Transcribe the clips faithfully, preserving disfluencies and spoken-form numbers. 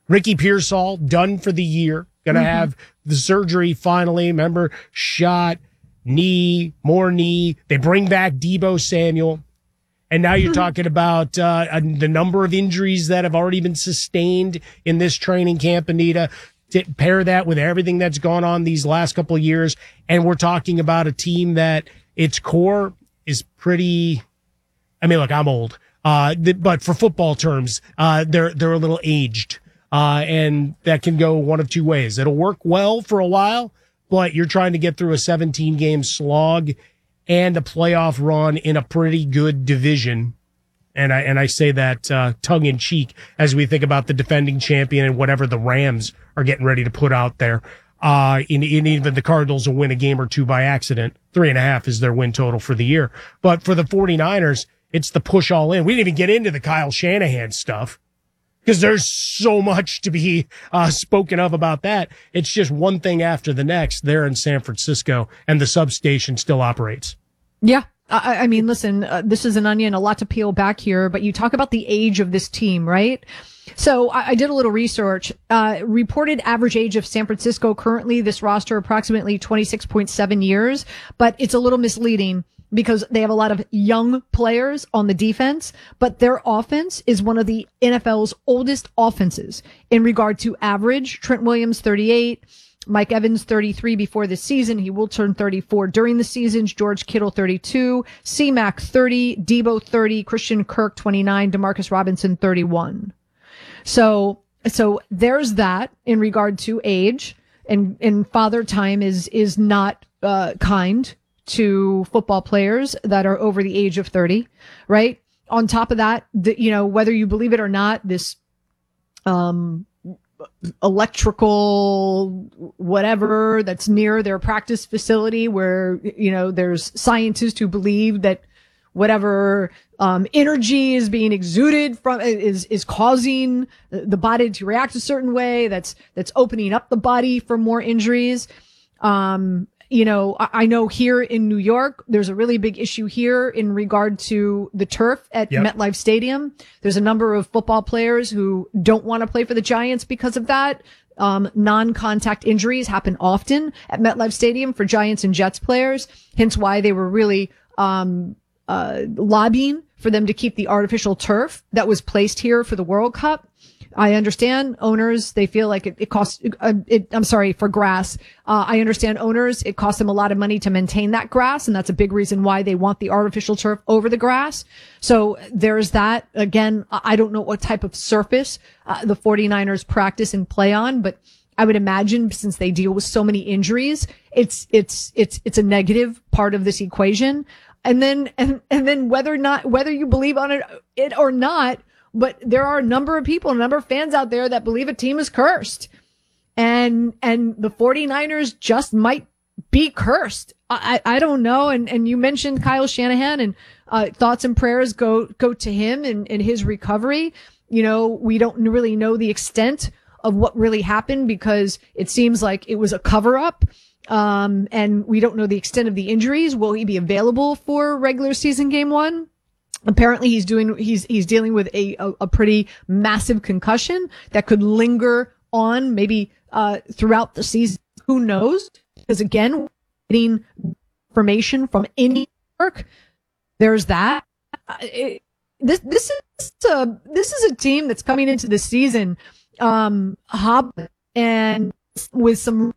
Ricky Pearsall, done for the year. Going to mm-hmm. have the surgery finally. Remember, shot, knee, more knee. They bring back Deebo Samuel. And now you're talking about uh, the number of injuries that have already been sustained in this training camp, Anita. To pair that with everything that's gone on these last couple of years. And we're talking about a team that its core is pretty, I mean, look, I'm old. Uh, but for football terms, uh, they're, they're a little aged. Uh, and that can go one of two ways. It'll work well for a while, but you're trying to get through a seventeen game slog and a playoff run in a pretty good division. And I, and I say that, uh, tongue in cheek as we think about the defending champion and whatever the Rams are getting ready to put out there. Uh, in, in even the Cardinals will win a game or two by accident. Three and a half is their win total for the year. But for the 49ers, it's the push all in. We didn't even get into the Kyle Shanahan stuff because there's so much to be, uh, spoken of about that. It's just one thing after the next there in San Francisco, and the substation still operates. Yeah. I, I mean, listen, uh, this is an onion, a lot to peel back here, but you talk about the age of this team, right? So I, I did a little research. Uh, reported average age of San Francisco currently, this roster approximately twenty-six point seven years, but it's a little misleading because they have a lot of young players on the defense, but their offense is one of the N F L's oldest offenses in regard to average. Trent Williams, thirty-eight. Mike Evans, thirty-three before the season. He will turn thirty-four during the seasons. George Kittle, thirty-two. C-Mac, thirty. Debo, thirty. Christian Kirk, twenty-nine. Demarcus Robinson, thirty-one. So, so there's that in regard to age, and, and father time is, is not, uh, kind to football players that are over the age of thirty, right? On top of that, the, you know, whether you believe it or not, this, um, electrical whatever that's near their practice facility where, you know, there's scientists who believe that whatever um energy is being exuded from is is causing the body to react a certain way that's that's opening up the body for more injuries. Um you know, I, I know here in New York, there's a really big issue here in regard to the turf at yep. MetLife Stadium. There's a number of football players who don't want to play for the Giants because of that. Um, non-contact injuries happen often at MetLife Stadium for Giants and Jets players, hence why they were really, um, uh, lobbying for them to keep the artificial turf that was placed here for the World Cup. I understand owners, they feel like it, it costs, uh, it, I'm sorry, for grass. Uh, I understand owners, it costs them a lot of money to maintain that grass, and that's a big reason why they want the artificial turf over the grass. So there's that. Again, I don't know what type of surface uh, the 49ers practice and play on, but I would imagine since they deal with so many injuries, it's, it's, it's, it's a negative part of this equation. And then, and, and then whether or not, whether you believe on it, it or not, but there are a number of people, a number of fans out there that believe a team is cursed. And, and the 49ers just might be cursed. I, I don't know. And, and you mentioned Kyle Shanahan, and, uh, thoughts and prayers go, go to him and, and his recovery. You know, we don't really know the extent of what really happened because it seems like it was a cover up. Um, and we don't know the extent of the injuries. Will he be available for regular season game one? Apparently he's doing, he's, he's dealing with a, a, a pretty massive concussion that could linger on maybe, uh, throughout the season. Who knows? Because again, getting information from any work, there's that. Uh, it, this, this is a, this is a team that's coming into the season, um, hob and with some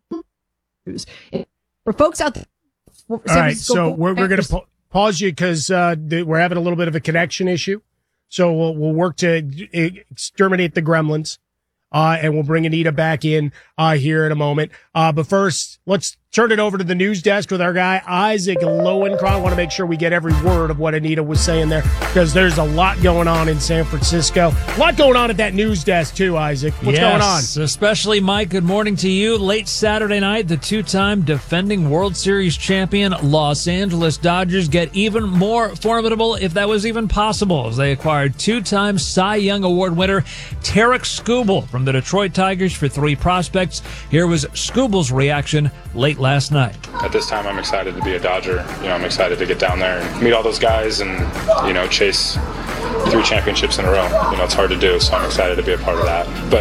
for folks out there. All right. So we're, we're going to po- pause you because uh, th- we're having a little bit of a connection issue. So we'll, we'll work to exterminate the gremlins, uh, and we'll bring Anita back in uh, here in a moment. Uh, but first, let's turn it over to the news desk with our guy, Isaac Lowenkron. I want to make sure we get every word of what Anita was saying there because there's a lot going on in San Francisco. A lot going on at that news desk, too, Isaac. What's yes, going on? Especially, Mike, good morning to you. Late Saturday night, the two-time defending World Series champion Los Angeles Dodgers get even more formidable, if that was even possible, as they acquired two-time Cy Young Award winner Tarik Skubal from the Detroit Tigers for three prospects. Here was Skubal's reaction late last night. At this time, I'm excited to be a Dodger. You know, I'm excited to get down there and meet all those guys and, you know, chase three championships in a row. You know, it's hard to do, so I'm excited to be a part of that. But